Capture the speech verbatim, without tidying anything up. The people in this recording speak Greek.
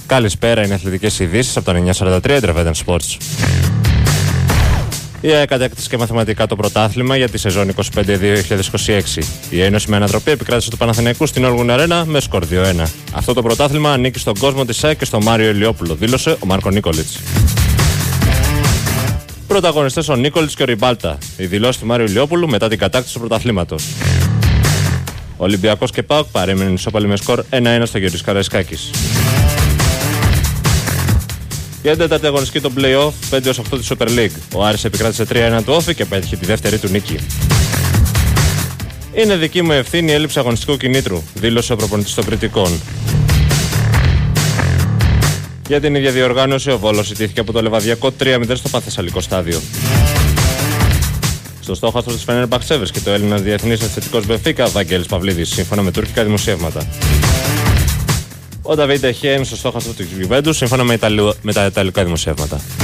Καλησπέρα, είναι αθλητικές ειδήσεις από το εννιά σαράντα τρία Intervention Sports. Η ΑΕΚ κατέκτησε και μαθηματικά το πρωτάθλημα για τη σεζόν είκοσι πέντε δύο χιλιάδες είκοσι έξι. Η Ένωση με ανατροπή επικράτησε του Παναθηναϊκού στην Όλγουν Αρένα με σκορ δύο ένα. Αυτό το πρωτάθλημα ανήκει στον κόσμο της ΑΕΚ και στον Μάριο Ηλιόπουλο, δήλωσε ο Μάρκο Νίκολιτς. Πρωταγωνιστές ο Νίκολιτς και ο Ριμπάλτα. Η δηλώση του Μάριου Ηλιόπουλου μετά την κατάκτηση του πρωταθλήματος. Ο Ολυμπιακός και ΠΑΟΚ παρέμειναν ισόπαλοι με σκορ ένα ένα στο Γεωργής Καραϊσκάκης. Για την τέταρτη αγωνιστική των play-off πέντε έως οκτώ της Super League. Ο Άρης επικράτησε τρία ένα του Όφη και πέτυχε τη δεύτερη του νίκη. Είναι δική μου ευθύνη η έλλειψη αγωνιστικού κινήτρου, δήλωσε ο προπονητής των Κρητικών. Για την ίδια διοργάνωση, ο Βόλος ιτήθηκε από το Λεβαδιακό τρία μηδέν στο Πανθεσσαλικό στάδιο. Στο στόχαστρο της Φενέρμπαχτσε και το Έλληνας διεθνής επιθετικός Μπενφίκα, Βαγγέλης Παυλίδης, σύμφωνα με τουρκικά δημοσιεύματα. Ο Νταβίντ Εχέιμ στο στόχαστρο της Γιουβέντους, σύμφωνα με, Ιταλου... με τα ιταλικά δημοσιεύματα.